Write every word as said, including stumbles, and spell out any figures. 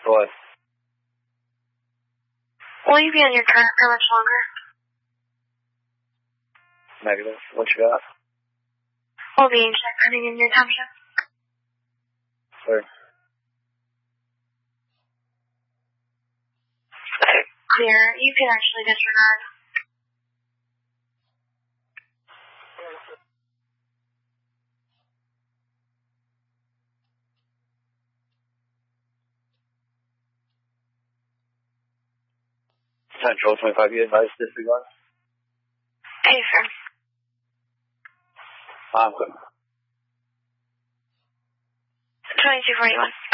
What? Will you be on your car for much longer? Negative. What you got? We'll be in check running in your township. Sir. Clear. You can actually disregard. Central twenty-five, you advise disregard? Hey, sir. I'm good. twenty-two forty-one.